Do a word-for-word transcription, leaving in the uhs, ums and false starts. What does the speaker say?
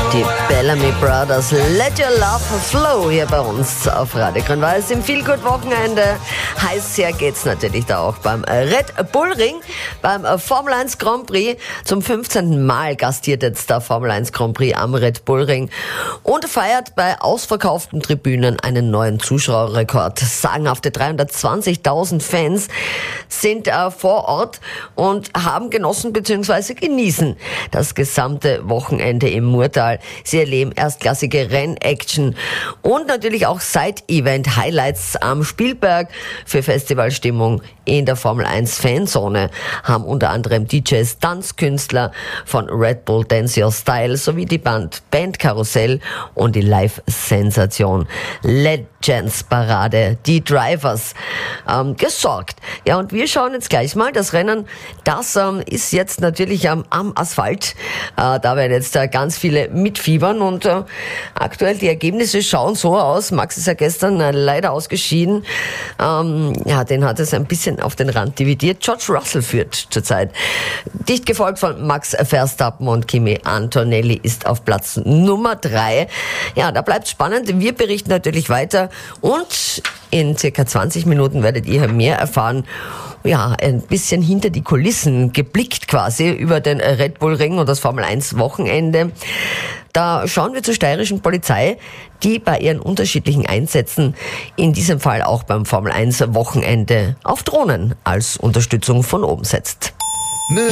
Die Bellamy Brothers, Let Your Love Flow hier bei uns auf Radio Grün-Weiß im Feelgood-Wochenende. Heiß her geht's natürlich da auch beim Red Bull Ring, beim Formel eins Grand Prix. Zum fünfzehnten Mal gastiert jetzt der Formel eins Grand Prix am Red Bull Ring und feiert bei ausverkauften Tribünen einen neuen Zuschauerrekord. Sagenhafte dreihundertzwanzigtausend Fans sind äh, vor Ort und haben genossen bzw. genießen das gesamte Wochenende im Murtal. Sie erleben erstklassige Rennaction und natürlich auch Side-Event-Highlights am Spielberg. Für Festivalstimmung in der Formel eins Fanzone haben unter anderem D Js, Tanzkünstler von Red Bull Dance Your Style sowie die Band Band Karussell und die Live-Sensation Legends Parade, die Drivers, ähm, gesorgt. Ja, und wir schauen jetzt gleich mal. Das Rennen, das ähm, ist jetzt natürlich ähm, am Asphalt. Äh, da werden jetzt äh, ganz viele mitfiebern und äh, aktuell die Ergebnisse schauen so aus. Max ist ja gestern äh, leider ausgeschieden. Ähm, ja, den hat es ein bisschen auf den Rand dividiert. George Russell führt zurzeit. Dicht gefolgt von Max Verstappen und Kimi Antonelli ist auf Platz Nummer drei. Ja, da bleibt spannend. Wir berichten natürlich weiter und in circa zwanzig Minuten werdet ihr mehr erfahren. Ja, ein bisschen hinter die Kulissen geblickt quasi über den Red Bull Ring und das Formel eins Wochenende. Da schauen wir zur steirischen Polizei, die bei ihren unterschiedlichen Einsätzen, in diesem Fall auch beim Formel eins Wochenende, auf Drohnen als Unterstützung von oben setzt.